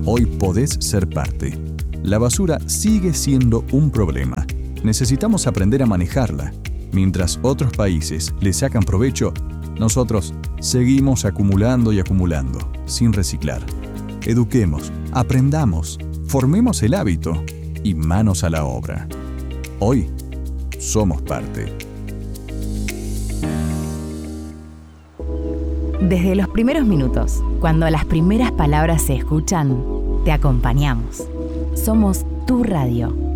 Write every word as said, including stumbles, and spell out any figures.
Hoy podés ser parte. La basura sigue siendo un problema. Necesitamos aprender a manejarla. Mientras otros países le sacan provecho, nosotros seguimos acumulando y acumulando, sin reciclar. Eduquemos, aprendamos, formemos el hábito y manos a la obra. Hoy somos parte. Desde los primeros minutos, cuando las primeras palabras se escuchan, te acompañamos. Somos tu radio.